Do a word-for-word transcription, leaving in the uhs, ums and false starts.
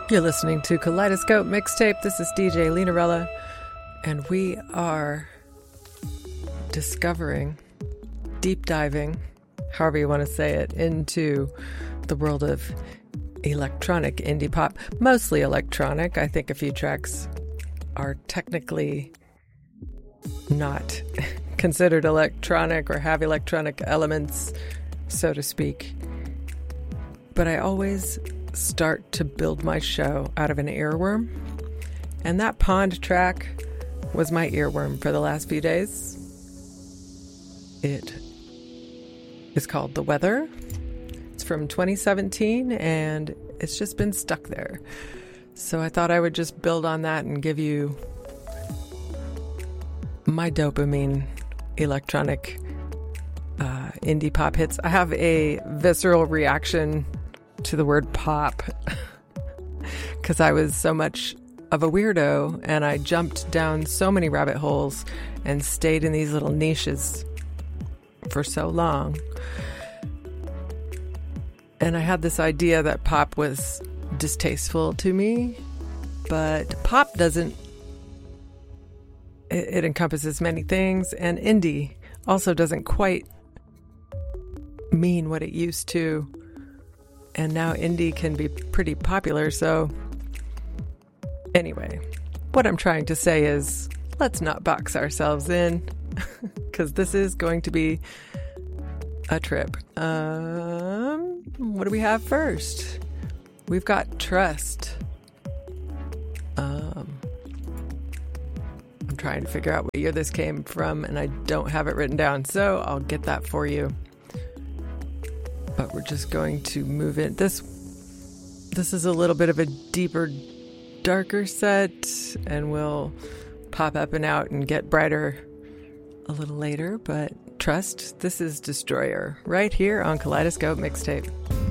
You're listening to Kaleidoscope Mixtape. This is D J Linarella, and we are discovering, deep diving, however you want to say it, into the world of electronic indie pop. Mostly electronic. I think a few tracks are technically not considered electronic or have electronic elements, so to speak. But I always start to build my show out of an earworm, and that Pond track was my earworm for the last few days. It is called The Weather. It's from twenty seventeen, and it's just been stuck there. So I thought I would just build on that and give you my dopamine electronic uh, indie pop hits. I have a visceral reaction to the word pop because I was so much of a weirdo and I jumped down so many rabbit holes and stayed in these little niches for so long. And I had this idea that pop was distasteful to me, but pop doesn't, it, it encompasses many things, and indie also doesn't quite mean what it used to. And now indie can be pretty popular. So anyway, what I'm trying to say is let's not box ourselves in because this is going to be a trip. Um, what do we have first? We've got Trust. Um, I'm trying to figure out what year this came from, and I don't have it written down, so I'll get that for you. But we're just going to move in. This this is a little bit of a deeper, darker set, and we'll pop up and out and get brighter a little later. But Trust, this is Destroyer, right here on Kaleidoscope Mixtape.